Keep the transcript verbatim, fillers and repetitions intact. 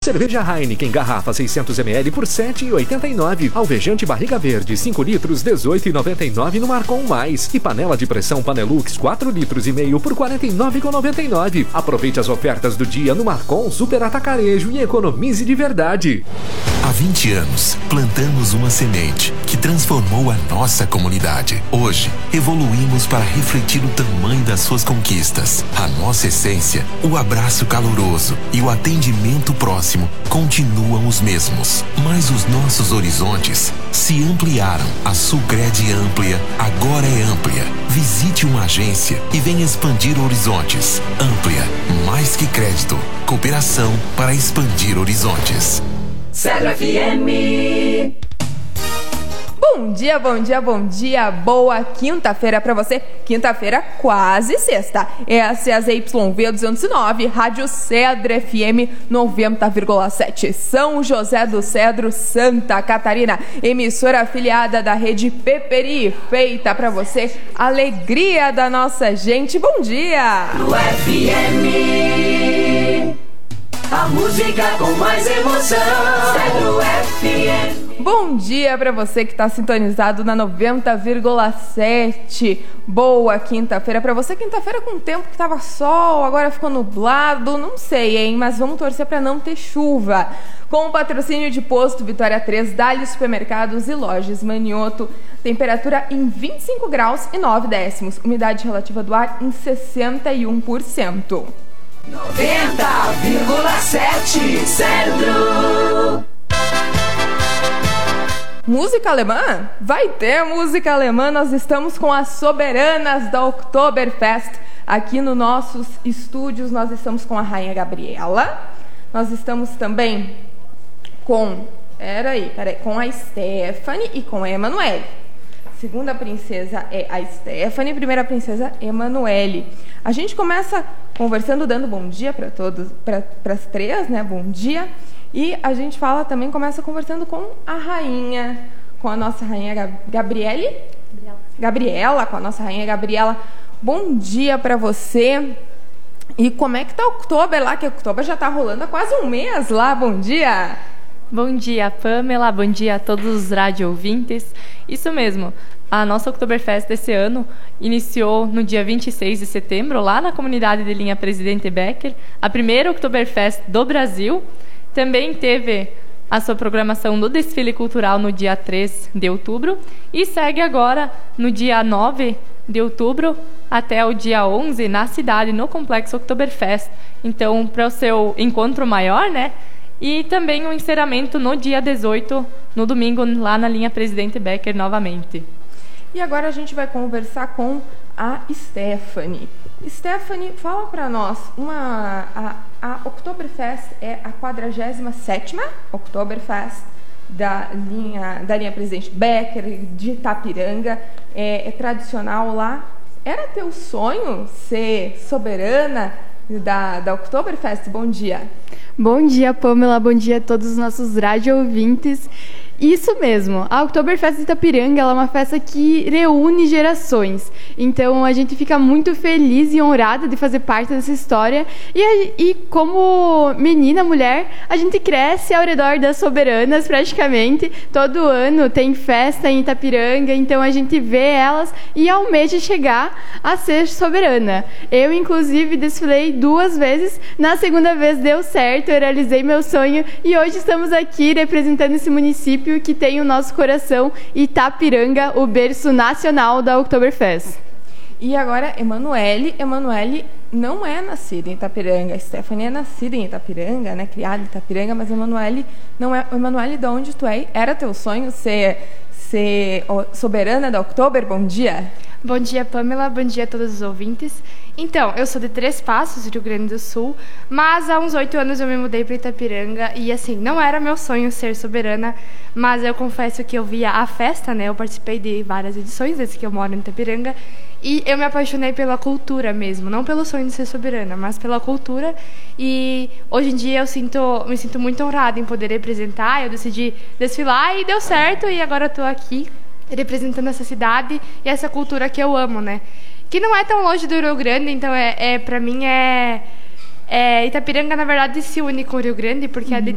Cerveja Heineken garrafa seiscentos mililitros por sete reais e oitenta e nove centavos. Alvejante Barriga Verde cinco litros dezoito reais e noventa e nove centavos no Marcon Mais. E panela de pressão Panelux quatro litros e meio por quarenta e nove reais e noventa e nove centavos. Aproveite as ofertas do dia no Marcon Super Atacarejo e economize de verdade. Há vinte anos, plantamos uma semente que transformou a nossa comunidade. Hoje, evoluímos para refletir o tamanho das suas conquistas. A nossa essência, o abraço caloroso e o atendimento próximo continuam os mesmos. Mas os nossos horizontes se ampliaram. A Sulcred Amplia agora é Amplia. Visite uma agência e venha expandir horizontes. Amplia, mais que crédito, cooperação para expandir horizontes. Cedro F M. Bom dia, bom dia, bom dia, boa quinta-feira pra você. Quinta-feira, quase sexta. Essa é a Z Y V duzentos e nove, Rádio Cedro F M noventa vírgula sete. São José do Cedro, Santa Catarina. Emissora afiliada da rede Peperi, feita pra você. Alegria da nossa gente. Bom dia! No F M, a música com mais emoção. Cedro F M. Bom dia para você que está sintonizado na noventa vírgula sete. Boa quinta-feira para você. Quinta-feira com tempo que tava sol, agora ficou nublado, não sei, hein? Mas vamos torcer para não ter chuva. Com o patrocínio de Posto Vitória três, Dali Supermercados e Lojas Manioto. Temperatura em vinte e cinco graus e nove décimos. Umidade relativa do ar em sessenta e um por cento. noventa vírgula sete Cedro. Música alemã? Vai ter música alemã. Nós estamos com as soberanas da Oktoberfest aqui nos nossos estúdios. Nós estamos com a Rainha Gabriela. Nós estamos também com... Peraí, peraí. Com a Stephanie e com a Emanuele. Segunda princesa é a Stephanie, primeira princesa Emanuele. A gente começa conversando, dando bom dia para todos, para as três, né? Bom dia. E a gente fala também, começa conversando com a rainha, com a nossa rainha Gab- Gabriele? Gabriela. Gabriela, com a nossa rainha Gabriela. Bom dia para você. E como é que tá o Oktober lá? Que o Oktober já tá rolando há quase um mês lá. Bom dia. Bom dia, Pamela. Bom dia a todos os rádio ouvintes. Isso mesmo. A nossa Oktoberfest desse ano iniciou no dia vinte e seis de setembro, lá na comunidade de linha Presidente Becker, a primeira Oktoberfest do Brasil. Também teve a sua programação no desfile cultural no dia três de outubro e segue agora no dia nove de outubro até o dia onze na cidade, no Complexo Oktoberfest. Então, para o seu encontro maior, né? E também o encerramento no dia dezoito, no domingo, lá na linha Presidente Becker novamente. E agora a gente vai conversar com a Stephanie. Stephanie, fala para nós, uma, a, a Oktoberfest é a quadragésima sétima Oktoberfest da linha, da linha Presidente Becker, de Itapiranga, é, é tradicional lá. Era teu sonho ser soberana da, da Oktoberfest? Bom dia. Bom dia, Pamela. Bom dia a todos os nossos rádio ouvintes. Isso mesmo, a Oktoberfest de Itapiranga ela é uma festa que reúne gerações. Então a gente fica muito feliz e honrada de fazer parte dessa história. E, a, e como menina, mulher, a gente cresce ao redor das soberanas praticamente. Todo ano tem festa em Itapiranga, então a gente vê elas e almeja chegar a ser soberana. Eu, inclusive, desfilei duas vezes. Na segunda vez deu certo, eu realizei meu sonho e hoje estamos aqui representando esse município que tem o nosso coração, Itapiranga, o berço nacional da Oktoberfest. E agora, Emanuele. Emanuele não é nascida em Itapiranga. A Stephanie é nascida em Itapiranga, né? Criada em Itapiranga, mas Emanuele não é. Emanuele, de onde tu é? Era teu sonho ser, ser soberana da Oktober? Bom dia. Bom dia, Pamela. Bom dia a todos os ouvintes. Então, eu sou de Três Passos, Rio Grande do Sul, mas há uns oito anos eu me mudei para Itapiranga e, assim, não era meu sonho ser soberana, mas eu confesso que eu via a festa, né? Eu participei de várias edições desde que eu moro em Itapiranga e eu me apaixonei pela cultura mesmo, não pelo sonho de ser soberana, mas pela cultura. E hoje em dia eu sinto, me sinto muito honrada em poder representar. Eu decidi desfilar e deu certo e agora estou aqui representando essa cidade e essa cultura que eu amo, né? Que não é tão longe do Rio Grande, então é, é para mim é, é Itapiranga na verdade se une com o Rio Grande porque uhum. a